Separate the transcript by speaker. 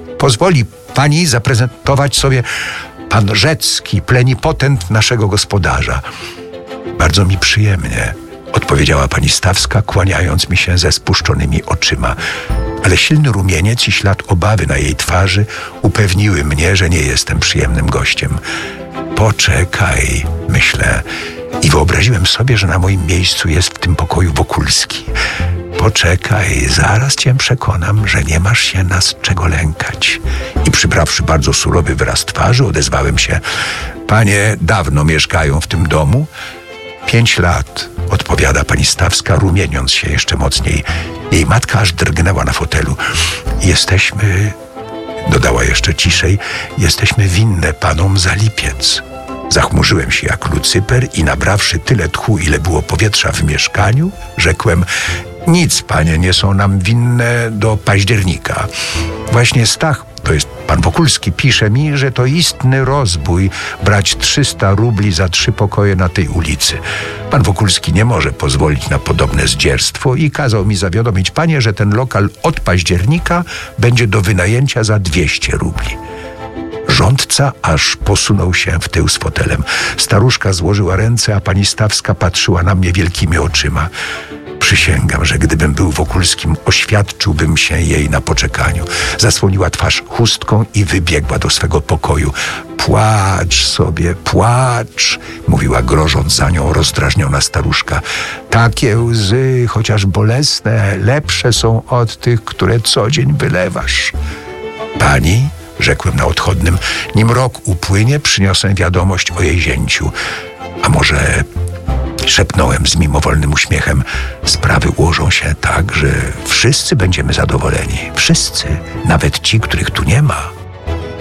Speaker 1: Pozwoli pani zaprezentować sobie pan Rzecki, plenipotent naszego gospodarza. Bardzo mi przyjemnie, odpowiedziała pani Stawska, kłaniając mi się ze spuszczonymi oczyma. Ale silny rumieniec i ślad obawy na jej twarzy upewniły mnie, że nie jestem przyjemnym gościem. Poczekaj, myślę, i wyobraziłem sobie, że na moim miejscu jest w tym pokoju Wokulski. Poczekaj, zaraz cię przekonam, że nie masz się nas czego lękać. I przybrawszy bardzo surowy wyraz twarzy, odezwałem się: panie dawno mieszkają w tym domu? 5 lat, odpowiada pani Stawska, rumieniąc się jeszcze mocniej. Jej matka aż drgnęła na fotelu. Jesteśmy, dodała jeszcze ciszej, jesteśmy winne panom za lipiec. Zachmurzyłem się jak Lucyper i nabrawszy tyle tchu, ile było powietrza w mieszkaniu, rzekłem: nic, panie, nie są nam winne do października. Właśnie Stach, to jest pan Wokulski, pisze mi, że to istny rozbój brać 300 rubli za 3 pokoje na tej ulicy. Pan Wokulski nie może pozwolić na podobne zdzierstwo i kazał mi zawiadomić panie, że ten lokal od października będzie do wynajęcia za 200 rubli. Rządca aż posunął się w tył z fotelem. Staruszka złożyła ręce, a pani Stawska patrzyła na mnie wielkimi oczyma. Przysięgam, że gdybym był Wokulskim, oświadczyłbym się jej na poczekaniu. Zasłoniła twarz chustką i wybiegła do swego pokoju. Płacz sobie, płacz, mówiła, grożąc za nią rozdrażniona staruszka. Takie łzy, chociaż bolesne, lepsze są od tych, które co dzień wylewasz. Pani, rzekłem na odchodnym, nim rok upłynie, przyniosę wiadomość o jej zięciu. A może... Szepnąłem z mimowolnym uśmiechem. Sprawy ułożą się tak, że wszyscy będziemy zadowoleni. Wszyscy, nawet ci, których tu nie ma.